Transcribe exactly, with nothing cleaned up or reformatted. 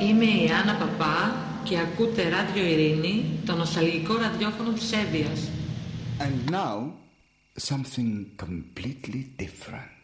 Είμαι η Άννα Παπά και ακούτε Ράδιο Ειρήνη, το νοσταλγικό ραδιόφωνο της Εύβοιας. And now, something completely different.